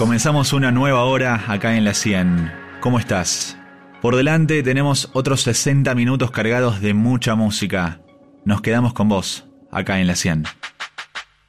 Comenzamos una nueva hora acá en la 100. ¿Cómo estás? Por delante tenemos otros 60 minutos cargados de mucha música. Nos quedamos con vos, acá en la 100.